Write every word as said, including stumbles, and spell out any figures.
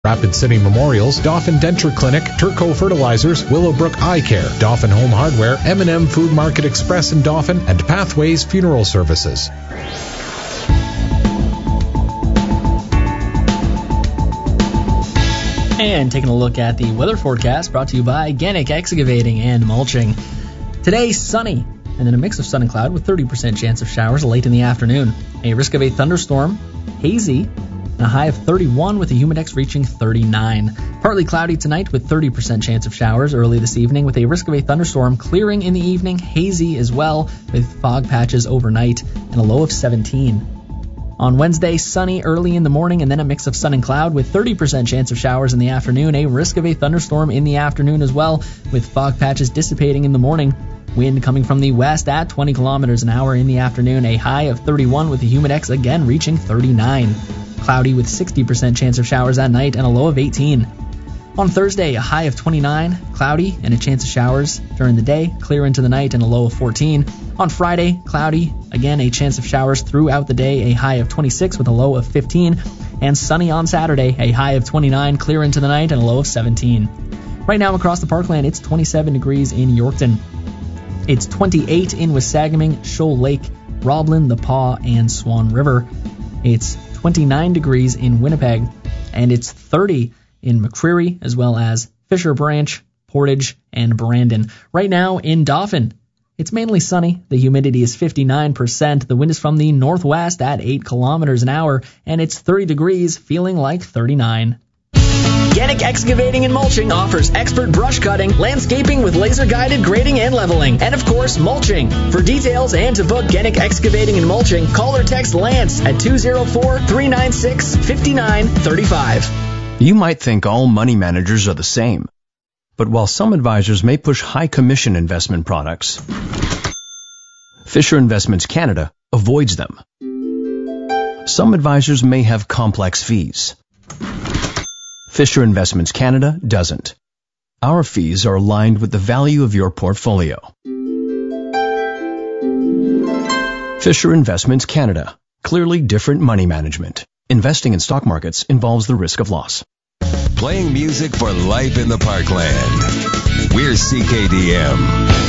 Rapid City Memorials, Dauphin Denture Clinic, Turco Fertilizers, Willowbrook Eye Care, Dauphin Home Hardware, M and M Food Market Express in Dauphin, and Pathways Funeral Services. And taking a look at the weather forecast brought to you by Genic Excavating and Mulching. Today, sunny, and then a mix of sun and cloud with thirty percent chance of showers late in the afternoon. A risk of a thunderstorm, hazy, and a high of thirty-one with a humidex reaching thirty-nine. Partly cloudy tonight with thirty percent chance of showers early this evening with a risk of a thunderstorm clearing in the evening, hazy as well with fog patches overnight and a low of seventeen. On Wednesday, sunny early in the morning and then a mix of sun and cloud with thirty percent chance of showers in the afternoon, a risk of a thunderstorm in the afternoon as well with fog patches dissipating in the morning. Wind coming from the west at twenty kilometers an hour in the afternoon, a high of thirty-one with a humidex again reaching thirty-nine. Cloudy with sixty percent chance of showers at night and a low of eighteen. On Thursday, a high of twenty-nine, cloudy and a chance of showers during the day, clear into the night and a low of fourteen. On Friday, cloudy, again a chance of showers throughout the day, a high of twenty-six with a low of fifteen. And sunny on Saturday, a high of twenty-nine, clear into the night and a low of seventeen. Right now across the parkland, it's twenty-seven degrees in Yorkton. It's twenty-eight in Wasagaming, Shoal Lake, Roblin, The Paw, and Swan River. It's twenty-nine degrees in Winnipeg, and it's thirty in McCreary, as well as Fisher Branch, Portage, and Brandon. Right now in Dauphin, it's mainly sunny. The humidity is fifty-nine percent. The wind is from the northwest at eight kilometers an hour, and it's thirty degrees, feeling like thirty-nine. Genic Excavating and Mulching offers expert brush cutting, landscaping with laser-guided grading and leveling, and of course, mulching. For details and to book Genic Excavating and Mulching, call or text Lance at two oh four, three nine six, five nine three five. You might think all money managers are the same. But while some advisors may push high commission investment products, Fisher Investments Canada avoids them. Some advisors may have complex fees. Fisher Investments Canada doesn't. Our fees are aligned with the value of your portfolio. Fisher Investments Canada. Clearly different money management. Investing in stock markets involves the risk of loss. Playing music for life in the Parkland. We're C K D M.